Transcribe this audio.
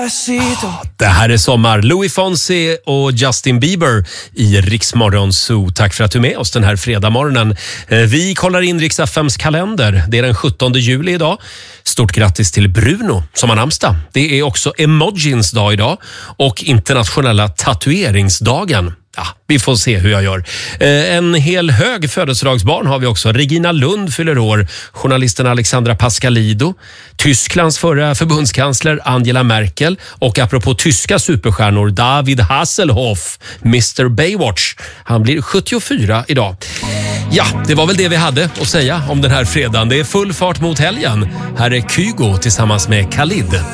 Det här är sommar. Louis Fonsi och Justin Bieber i Rix Morgon Zoo. Tack för att du är med oss den här fredagmorgonen. Vi kollar in Rix FMs kalender. Det är den 17 juli idag. Stort grattis till Bruno som har namnsdag. Det är också emojins dag idag och internationella tatueringsdagen. Ja, vi får se hur jag gör. En hel hög födelsedagsbarn har vi också. Regina Lund fyller år. Journalisten Alexandra Pascalido. Tysklands förra förbundskansler Angela Merkel. Och apropå tyska superstjärnor David Hasselhoff, Mr. Baywatch. Han blir 74 idag. Ja, det var väl det vi hade att säga om den här fredagen. Det är full fart mot helgen. Här är Kygo tillsammans med Khalid.